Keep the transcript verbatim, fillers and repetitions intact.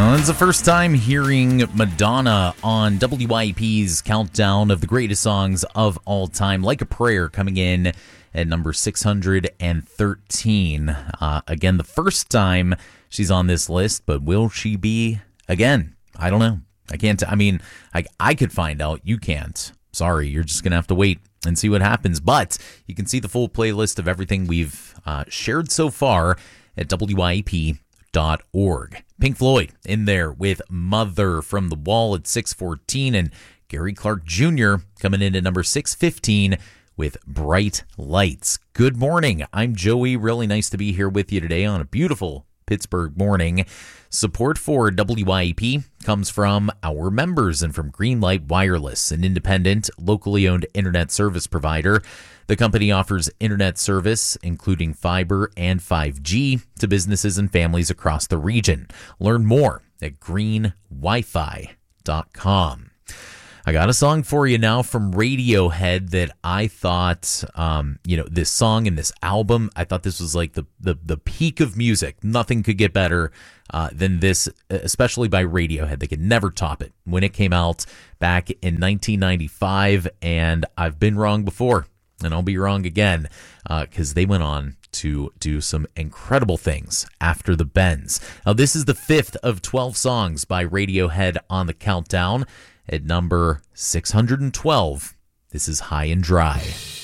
Uh, it's the first time hearing Madonna on W I E P's countdown of the greatest songs of all time. Like a Prayer coming in at number six hundred thirteen. Uh, again, the first time she's on this list, but will she be again? I don't know. I can't. I mean, I, I could find out. You can't. Sorry, you're just going to have to wait and see what happens. But you can see the full playlist of everything we've uh, shared so far at W I E P dot org. Pink Floyd in there with Mother from the Wall at six fourteen, and Gary Clark Junior coming in at number six fifteen with Bright Lights. Good morning. I'm Joey. Really nice to be here with you today on a beautiful Pittsburgh morning. Support for W I E P comes from our members and from Greenlight Wireless, an independent, locally owned internet service provider. The company offers internet service, including fiber and five G, to businesses and families across the region. Learn more at green wi fi dot com. I got a song for you now from Radiohead that I thought, um, you know, this song and this album, I thought this was like the the, the peak of music. Nothing could get better uh, than this, especially by Radiohead. They could never top it when it came out back in nineteen ninety-five, and I've been wrong before, and I'll be wrong again, because uh, they went on to do some incredible things after the bends. Now, this is the fifth of twelve songs by Radiohead on the countdown. At number six hundred twelve, this is High and Dry.